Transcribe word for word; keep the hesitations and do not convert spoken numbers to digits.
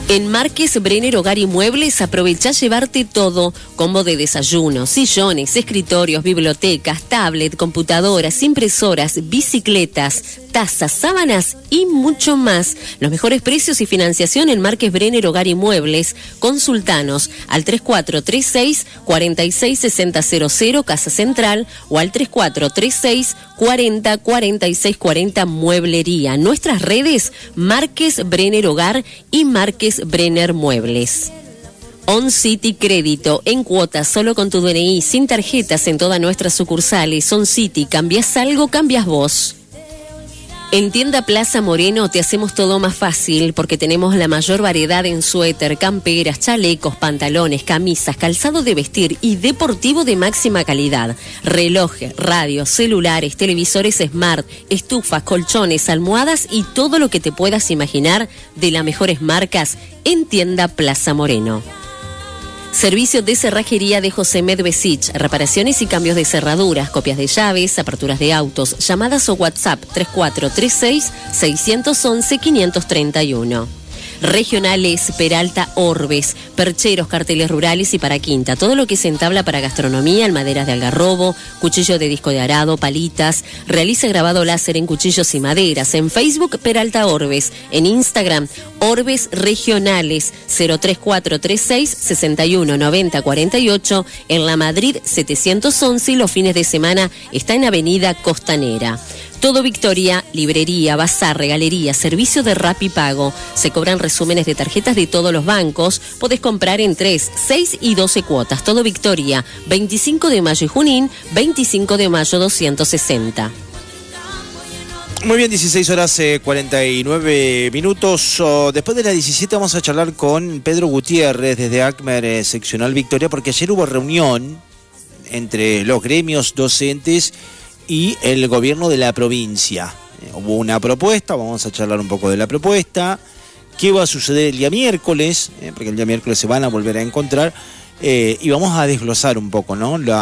En Márquez Brenner Hogar y Muebles aprovechá llevarte todo, combo de desayuno, sillones, escritorios, bibliotecas, tablet, computadoras, impresoras, bicicletas, tazas, sábanas y mucho más. Los mejores precios y financiación en Márquez Brenner Hogar y Muebles. Consultanos al tres cuatro tres seis, cuatro seis seis cero cero cero Casa Central o al tres cuatro tres seis, cuatro cero, cuatro seis cuatro cero Mueblería. Nuestras redes, Márquez Brenner Hogar y Márquez Brenner Muebles. On City Crédito, en cuotas, solo con tu D N I, sin tarjetas en todas nuestras sucursales. On City, cambias algo, cambias vos. En Tienda Plaza Moreno te hacemos todo más fácil porque tenemos la mayor variedad en suéter, camperas, chalecos, pantalones, camisas, calzado de vestir y deportivo de máxima calidad. Relojes, radios, celulares, televisores smart, estufas, colchones, almohadas y todo lo que te puedas imaginar de las mejores marcas en Tienda Plaza Moreno. Servicio de cerrajería de José Medvesich, reparaciones y cambios de cerraduras, copias de llaves, aperturas de autos, llamadas o WhatsApp tres cuatro tres seis, seis uno uno, cinco tres uno. Regionales Peralta Orbes, percheros, carteles rurales y para quinta. Todo lo que se entabla para gastronomía, almaderas de algarrobo, cuchillo de disco de arado, palitas. Realiza grabado láser en cuchillos y maderas. En Facebook, Peralta Orbes. En Instagram, Orbes Regionales, cero tres cuatro tres seis, seis uno nueve cero cuatro ocho. En La Madrid setecientos once y los fines de semana está en Avenida Costanera. Todo Victoria, librería, bazar, regalería, servicio de Rappi Pago. Se cobran resúmenes de tarjetas de todos los bancos. Podés comprar en tres, seis y doce cuotas. Todo Victoria, veinticinco de mayo y Junín, veinticinco de mayo doscientos sesenta. Muy bien, dieciséis horas eh, cuarenta y nueve minutos. Oh, después de las diecisiete vamos a charlar con Pedro Gutiérrez desde ACMER eh, Seccional Victoria, porque ayer hubo reunión entre los gremios docentes y el gobierno de la provincia. Eh, hubo una propuesta, vamos a charlar un poco de la propuesta, qué va a suceder el día miércoles, eh, porque el día miércoles se van a volver a encontrar, eh, y vamos a desglosar un poco, ¿no?, la